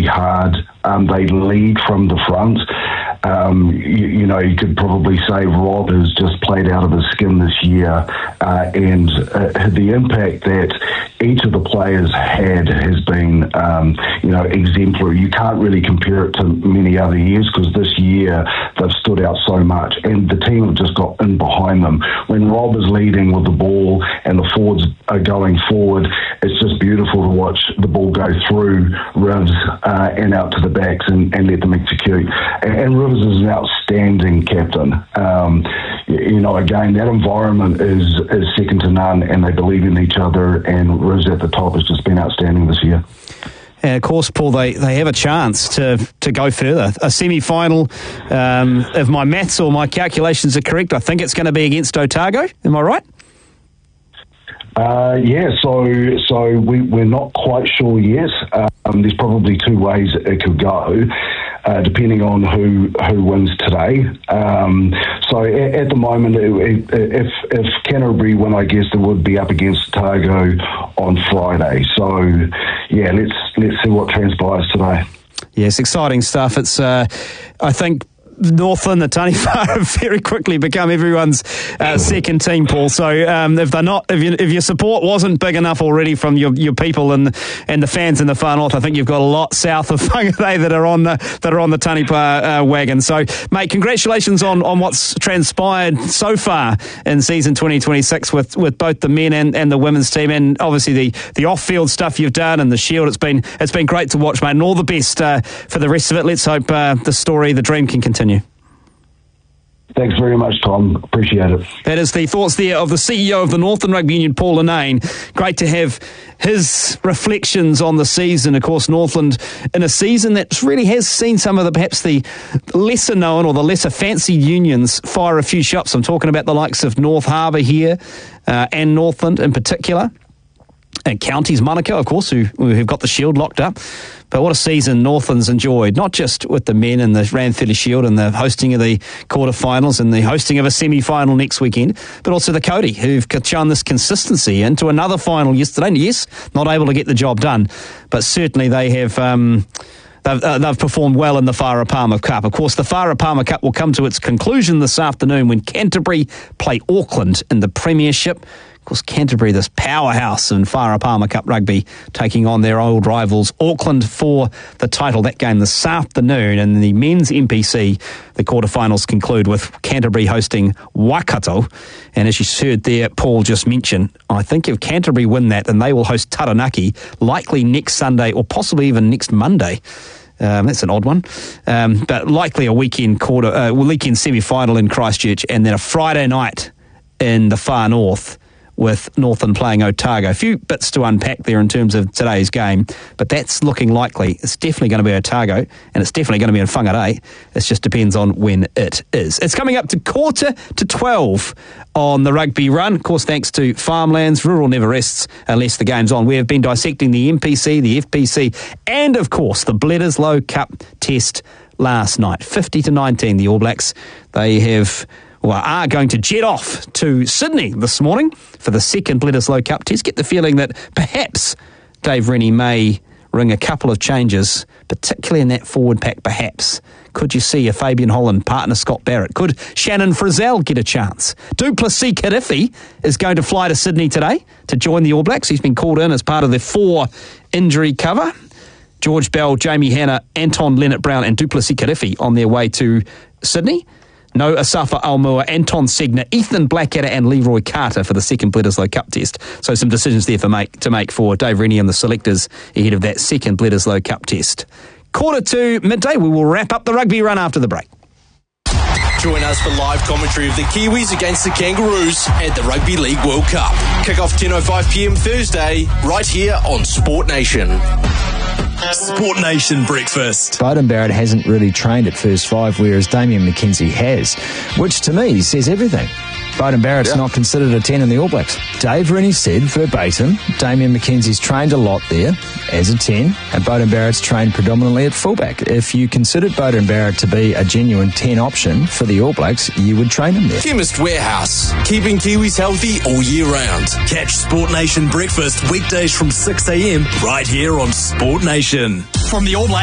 really hard. They lead from the front. You could probably say Rob has just played out of his skin this year, and the impact that each of the players had has been, exemplary. You can't really compare it to many other years because this year they've stood out so much, and the team have just got in behind them. When Rob is leading with the ball and the forwards are going forward, it's just beautiful to watch the ball go through Rivs and out to the backs and let them execute. And Rivs is an outstanding captain. Again, that environment is second to none, and they believe in each other, and Rivs at the top has just been outstanding this year. And of course, Paul, they have a chance to go further. A semi-final, if my maths or my calculations are correct, I think it's going to be against Otago. Am I right? So we're not quite sure yet. There's probably two ways it could go, depending on who wins today. So at the moment, if Canterbury win, I guess it would be up against Otago on Friday. So yeah, let's see what transpires today. Yes, exciting stuff. It's I think Northland, the Taniwha, have very quickly become everyone's second team, Paul. So if your support wasn't big enough already from your people and the fans in the far north, I think you've got a lot south of Whangarei that are on the Taniwha wagon. So, mate, congratulations on what's transpired so far in season 2026 with both the men and the women's team, and obviously the off-field stuff you've done and the Shield. It's been great to watch, mate, and all the best for the rest of it. Let's hope the dream can continue. Thanks very much, Tom. Appreciate it. That is the thoughts there of the CEO of the Northland Rugby Union, Paul Linnane. Great to have his reflections on the season. Of course, Northland in a season that really has seen some of perhaps the lesser known or the lesser fancied unions fire a few shots. I'm talking about the likes of North Harbour here and Northland in particular. And Counties Manukau, of course, who've got the Shield locked up. But what a season Northland's enjoyed, not just with the men and the Ranfurly Shield and the hosting of the quarterfinals and the hosting of a semi-final next weekend, but also the Cody, who've shown this consistency into another final yesterday. And yes, not able to get the job done, but certainly they have... They've performed well in the Whara Palmer Cup. Of course, the Whara Palmer Cup will come to its conclusion this afternoon when Canterbury play Auckland in the Premiership. Of course, Canterbury, this powerhouse in Whara Palmer Cup rugby, taking on their old rivals Auckland for the title. That game this afternoon. And the men's NPC, the quarterfinals conclude with Canterbury hosting Waikato. And as you heard there, Paul just mentioned, I think if Canterbury win that, then they will host Taranaki, likely next Sunday or possibly even next Monday. That's an odd one. But likely a weekend semi-final in Christchurch, and then a Friday night in the far north with Northland playing Otago. A few bits to unpack there in terms of today's game, but that's looking likely. It's definitely going to be Otago, and it's definitely going to be in Whangarei. It just depends on when it is. It's coming up to 11:45 on the Rugby Run. Of course, thanks to Farmlands. Rural never rests unless the game's on. We have been dissecting the NPC, the FPC, and, of course, the Bledisloe Cup test last night. 50-19, the All Blacks. They are going to jet off to Sydney this morning for the second Bledisloe Cup test. Get the feeling that perhaps Dave Rennie may ring a couple of changes, particularly in that forward pack, perhaps. Could you see a Fabian Holland partner Scott Barrett? Could Shannon Frizzell get a chance? Du Plessis-Kirifi is going to fly to Sydney today to join the All Blacks. He's been called in as part of the 4 injury cover. George Bell, Jamie Hanna, Anton Leonard-Brown and Du Plessis-Kirifi on their way to Sydney. No Asafa Almua, Anton Segner, Ethan Blackadder and Leroy Carter for the second Bledisloe Cup test. So some decisions there to make for Dave Rennie and the selectors ahead of that second Bledisloe Cup test. 11:45, we will wrap up the Rugby Run after the break. Join us for live commentary of the Kiwis against the Kangaroos at the Rugby League World Cup. Kick off 10:05pm Thursday, right here on Sport Nation. Sport Nation breakfast. Beauden Barrett hasn't really trained at first 5, whereas Damian McKenzie has, which to me says everything. Beauden Barrett's not considered a 10 in the All Blacks. Dave Rennie said verbatim, Damian McKenzie's trained a lot there as a 10, and Beauden Barrett's trained predominantly at fullback. If you considered Beauden Barrett to be a genuine 10 option for the All Blacks, you would train him there. Chemist Warehouse, keeping Kiwis healthy all year round. Catch Sport Nation breakfast weekdays from 6am right here on Sport Nation. From the All Blacks